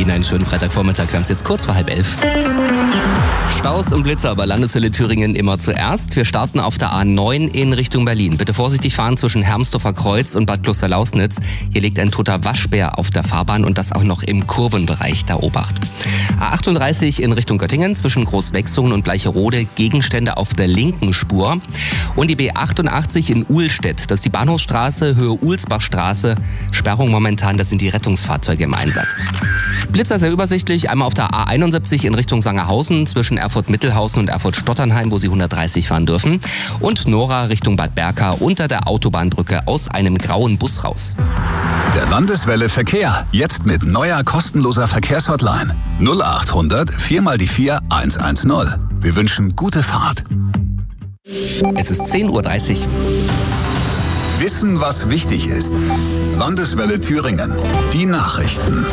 Ihnen einen schönen Freitagvormittag. Wir haben es jetzt kurz vor 10:30. Staus und Blitzer bei Landeshölle Thüringen immer zuerst. Wir starten auf der A9 in Richtung Berlin. Bitte vorsichtig fahren zwischen Hermsdorfer Kreuz und Bad Klosterlausnitz. Hier liegt ein toter Waschbär auf der Fahrbahn und das auch noch im Kurvenbereich. Da Obacht. A38 in Richtung Göttingen zwischen Großwechsungen und Bleicherode. Gegenstände auf der linken Spur. Und die B88 in Uhlstedt. Das ist die Bahnhofsstraße, Höhe Uhlsbachstraße. Sperrung momentan, da sind die Rettungsfahrzeuge im Einsatz. Blitzer sehr übersichtlich. Einmal auf der A71 in Richtung Sangerhausen zwischen Erfurt-Mittelhausen und Erfurt-Stotternheim, wo Sie 130 fahren dürfen. Und Nora Richtung Bad Berka unter der Autobahnbrücke aus einem grauen Bus raus. Der Landeswelle Verkehr. Jetzt mit neuer kostenloser Verkehrshotline. 0800 4x4 110. Wir wünschen gute Fahrt. Es ist 10:30 Uhr. Wissen, was wichtig ist. Landeswelle Thüringen. Die Nachrichten.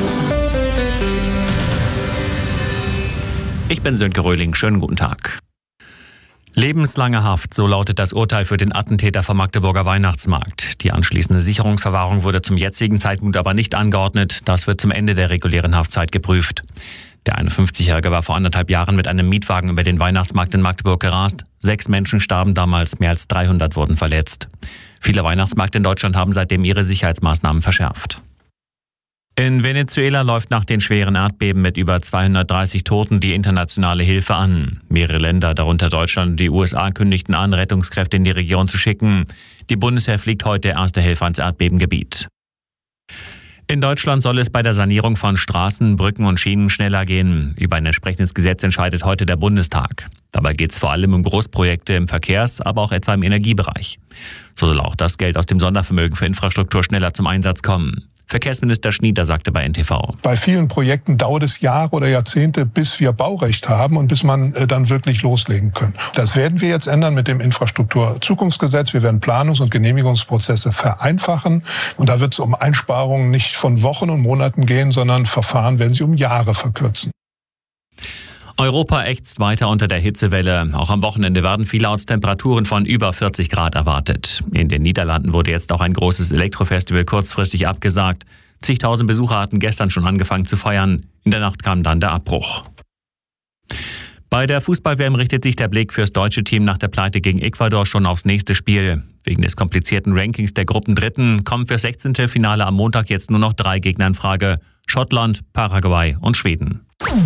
Ich bin Sönke Röhling. Schönen guten Tag. Lebenslange Haft, so lautet das Urteil für den Attentäter vom Magdeburger Weihnachtsmarkt. Die anschließende Sicherungsverwahrung wurde zum jetzigen Zeitpunkt aber nicht angeordnet. Das wird zum Ende der regulären Haftzeit geprüft. Der 51-Jährige war vor 1,5 Jahren mit einem Mietwagen über den Weihnachtsmarkt in Magdeburg gerast. 6 Menschen starben damals, mehr als 300 wurden verletzt. Viele Weihnachtsmärkte in Deutschland haben seitdem ihre Sicherheitsmaßnahmen verschärft. In Venezuela läuft nach den schweren Erdbeben mit über 230 Toten die internationale Hilfe an. Mehrere Länder, darunter Deutschland und die USA, kündigten an, Rettungskräfte in die Region zu schicken. Die Bundeswehr fliegt heute erste Helfer ans Erdbebengebiet. In Deutschland soll es bei der Sanierung von Straßen, Brücken und Schienen schneller gehen. Über ein entsprechendes Gesetz entscheidet heute der Bundestag. Dabei geht es vor allem um Großprojekte im Verkehrs-, aber auch etwa im Energiebereich. So soll auch das Geld aus dem Sondervermögen für Infrastruktur schneller zum Einsatz kommen. Verkehrsminister Schnieder sagte bei NTV. Bei vielen Projekten dauert es Jahre oder Jahrzehnte, bis wir Baurecht haben und bis man dann wirklich loslegen kann. Das werden wir jetzt ändern mit dem Infrastrukturzukunftsgesetz. Wir werden Planungs- und Genehmigungsprozesse vereinfachen. Und da wird es um Einsparungen nicht von Wochen und Monaten gehen, sondern Verfahren werden sich um Jahre verkürzen. Europa ächzt weiter unter der Hitzewelle. Auch am Wochenende werden vielerorts Temperaturen von über 40 Grad erwartet. In den Niederlanden wurde jetzt auch ein großes Elektrofestival kurzfristig abgesagt. Zigtausend Besucher hatten gestern schon angefangen zu feiern. In der Nacht kam dann der Abbruch. Bei der Fußball-WM richtet sich der Blick fürs deutsche Team nach der Pleite gegen Ecuador schon aufs nächste Spiel. Wegen des komplizierten Rankings der Gruppendritten kommen fürs 16. Finale am Montag jetzt nur noch 3 Gegner in Frage: Schottland, Paraguay und Schweden.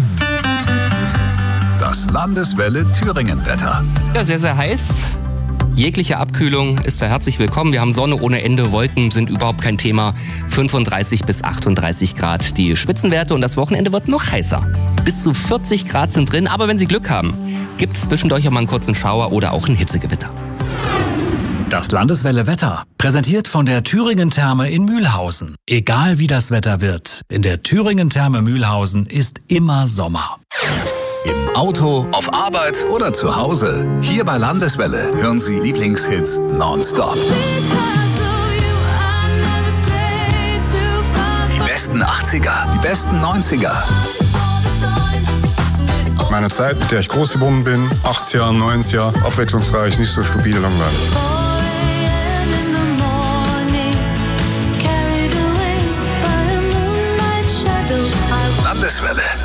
Das Landeswelle Thüringen-Wetter. Ja, sehr, sehr heiß. Jegliche Abkühlung ist da herzlich willkommen. Wir haben Sonne ohne Ende, Wolken sind überhaupt kein Thema. 35 bis 38 Grad die Spitzenwerte und das Wochenende wird noch heißer. Bis zu 40 Grad sind drin, aber wenn Sie Glück haben, gibt es zwischendurch auch mal einen kurzen Schauer oder auch ein Hitzegewitter. Das Landeswelle Wetter, präsentiert von der Thüringen Therme in Mühlhausen. Egal wie das Wetter wird, in der Thüringen Therme Mühlhausen ist immer Sommer. Im Auto, auf Arbeit oder zu Hause. Hier bei Landeswelle hören Sie Lieblingshits nonstop. Die besten 80er, die besten 90er. Meine Zeit, mit der ich groß geworden bin, 80er, 90er, abwechslungsreich, nicht so stupide, langweilig. Landeswelle.